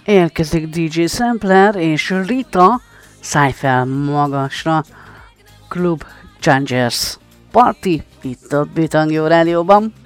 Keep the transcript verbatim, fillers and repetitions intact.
Érkezik dé dzsé Sampler és Rita, Szállj fel magasra, Club Changers Party itt a Beat Hangja Rádióban.